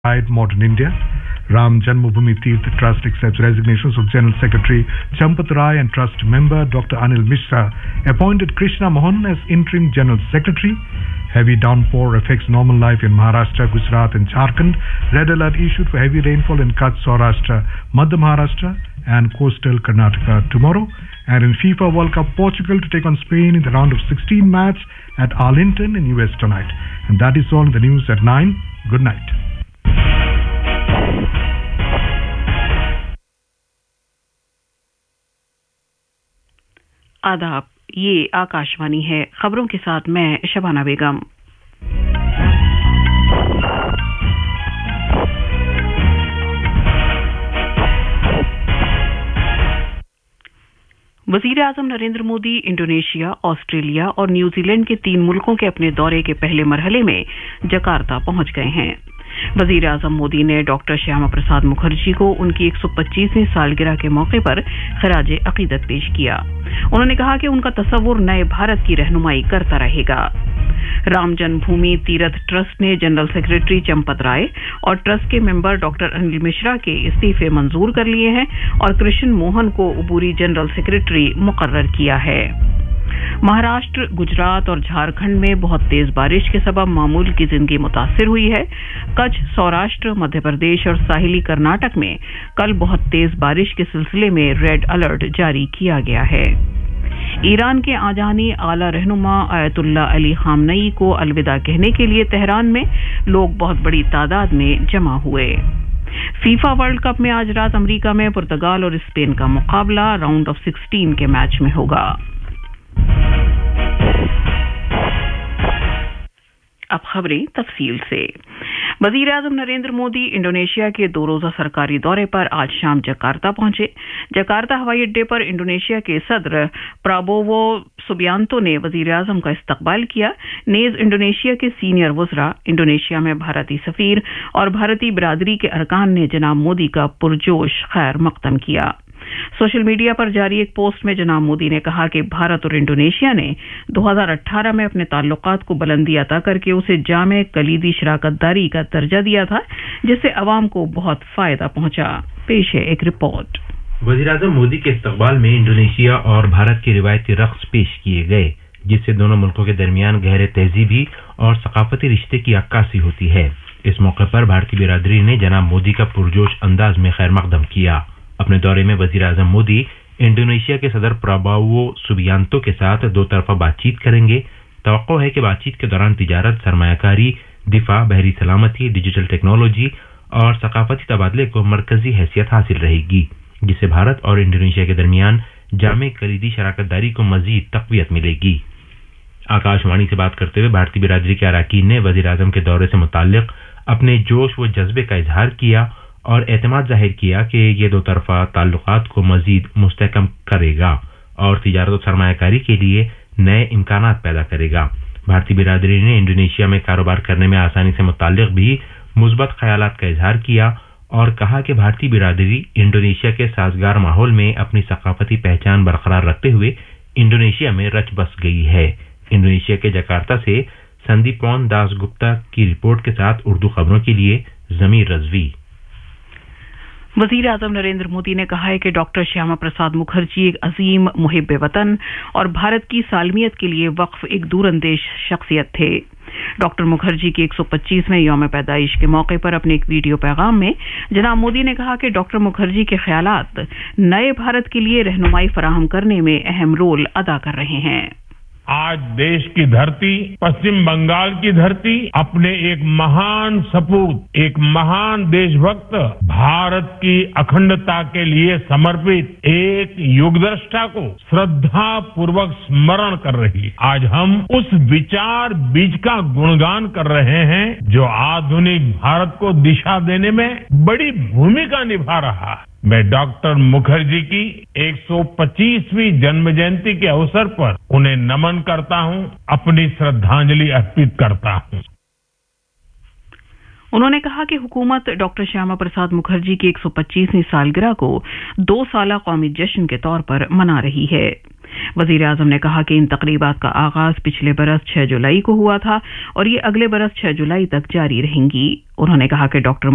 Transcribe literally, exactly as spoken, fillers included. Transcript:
Modern India. Ram Janmabhoomi Tirth Trust accepts resignations of General Secretary Champat Rai and Trust member Doctor Anil Mishra, appointed Krishna Mohan as interim General Secretary. Heavy downpour affects normal life in Maharashtra, Gujarat and Jharkhand. Red alert issued for heavy rainfall in Kutch, Saurashtra, Madhya Maharashtra and coastal Karnataka tomorrow. And in FIFA World Cup, Portugal to take on Spain in the round of sixteen match at Arlington in U S tonight. And that is all in the news at nine. Good night. आदाब, ये आकाशवाणी है। खबरों के साथ मैं शबाना बेगम। वजीर आजम Narendra Modi Indonesia, Australia और New Zealand के तीन मुल्कों के अपने दौरे के पहले मरहले में जकार्ता पहुंच गए हैं। वजीर आजम मोदी ने डॉक्टर श्यामा प्रसाद मुखर्जी को उनकी एक सौ पच्चीसवीं सालगिरह के मौके पर खराज अकीदत पेश किया। उन्होंने कहा कि उनका तस्वुर नए भारत की रहनुमाई करता रहेगा। राम जन्मभूमि तीर्थ ट्रस्ट ने जनरल सेक्रेटरी चंपत राय और ट्रस्ट के मेंबर डॉक्टर अनिल मिश्रा के इस्तीफे मंजूर कर लिए हैं और कृष्ण मोहन को उबूरी जनरल सेक्रेटरी मुकर्रर किया है। महाराष्ट्र, गुजरात और झारखंड में बहुत तेज बारिश के सबब मामूल की जिंदगी मुतासिर हुई है। कच्छ, सौराष्ट्र, मध्य प्रदेश और साहिली कर्नाटक में कल बहुत तेज बारिश के सिलसिले में रेड अलर्ट जारी किया गया है। ईरान के आजानी आला रहनुमा आयतुल्ला अली खामनई को अलविदा कहने के लिए तेहरान में लोग बहुत बड़ी तादाद में जमा हुए। फीफा वर्ल्ड कप में आज रात अमेरिका में पुर्तगाल और स्पेन का मुकाबला राउंड ऑफ सिक्सटीन के मैच में होगा। अब खबरें तफसील से। वजीर आजम नरेंद्र मोदी इंडोनेशिया के दो रोजा सरकारी दौरे पर आज शाम जकार्ता पहुंचे। जकार्ता हवाई अड्डे पर इंडोनेशिया के सदर प्राबोवो सुबियांतो ने वजीर आजम का इस्तकबाल किया। नेज इंडोनेशिया के सीनियर वज़रा, इंडोनेशिया में भारतीय सफीर और भारतीय बिरादरी के अरकान ने जनाब मोदी का पुरजोश खैर मकदम किया। सोशल मीडिया पर जारी एक पोस्ट में जनाब मोदी ने कहा कि भारत और इंडोनेशिया ने दो हज़ार अठारह में अपने ताल्लुकात को बुलंदी अता करके उसे जामे कलीदी शराकतदारी का दर्जा दिया था, जिससे अवाम को बहुत फायदा पहुंचा। पेश है एक रिपोर्ट। वज़ीर-ए-आज़म मोदी के इस्तकबाल में इंडोनेशिया और भारत के रिवायती रक्स पेश किए गए, जिससे दोनों मुल्कों के दरमियान गहरे तहजीबी और सकाफती रिश्ते की अक्कासी होती है। इस मौके पर भारतीय बिरादरी ने जनाब मोदी का पुरजोश अंदाज में खैर मकदम किया। अपने दौरे में वजीर आजम मोदी इंडोनेशिया के सदर प्राबोवो सुबियांतो के साथ दो तरफा बातचीत करेंगे। तवक्को है कि बातचीत के दौरान तिजारत, सरमायाकारी, दिफा, बहरी सलामती, डिजिटल टेक्नोलॉजी और सकाफती तबादले को मरकजी हैसियत हासिल रहेगी, जिससे भारत और इंडोनेशिया के दरमियान जामे कलीदी शराकतदारी को मजीद तक़वियत मिलेगी। आकाशवाणी से बात करते हुए भारतीय बिरादरी के अरकान ने वजीर आजम के दौरे से मुताल्लिक अपने जोश व जज्बे का इजहार किया और एतमाद जाहिर किया कि ये दो तरफा ताल्लुकात को मजीद मुस्तहकम करेगा और तिजारत और सरमायाकारी के लिए नए इम्कानात पैदा करेगा। भारतीय बिरादरी ने इंडोनेशिया में कारोबार करने में आसानी से मुताल्लिक भी मुस्बत ख्यालात का इजहार किया और कहा कि भारतीय बिरादरी इंडोनेशिया के साजगार माहौल में अपनी सकाफती पहचान बरकरार रखते हुए इंडोनेशिया में रच बस गई है। इंडोनेशिया के जकार्ता से संदीपौन दास गुप्ता की रिपोर्ट के साथ उर्दू खबरों के लिए जमीर रजवी। वजीर आजम नरेंद्र मोदी ने कहा है कि डॉक्टर श्यामा प्रसाद मुखर्जी एक अजीम मुहिब वतन और भारत की सालमियत के लिए वक्फ एक दूरंदेश शख्सियत थे। डॉक्टर मुखर्जी की एक सौ पच्चीसवें यौम पैदाइश के मौके पर अपने एक वीडियो पैगाम में जनाब मोदी ने कहा कि डॉक्टर मुखर्जी के ख्यालात नए भारत के लिए रहनुमाई फराहम करने में अहम रोल अदा कर रहे हैं। आज देश की धरती, पश्चिम बंगाल की धरती अपने एक महान सपूत, एक महान देशभक्त, भारत की अखंडता के लिए समर्पित एक युगदृष्टा को श्रद्धा पूर्वक स्मरण कर रही है। आज हम उस विचार बीज का गुणगान कर रहे हैं जो आधुनिक भारत को दिशा देने में बड़ी भूमिका निभा रहा है। मैं डॉक्टर मुखर्जी की एक सौ पच्चीसवीं जन्म जयंती के अवसर पर उन्हें नमन करता हूं, अपनी श्रद्धांजलि अर्पित करता हूं। उन्होंने कहा कि हुकूमत डॉक्टर श्यामा प्रसाद मुखर्जी की एक सौ पच्चीसवीं सालगिरह को दो साला कौमी जश्न के तौर पर मना रही है। वजीर आजम ने कहा कि इन तकरीबात का आगाज पिछले बरस छह जुलाई को हुआ था और ये अगले बरस छह जुलाई तक जारी रहेंगी। उन्होंने कहा कि डॉक्टर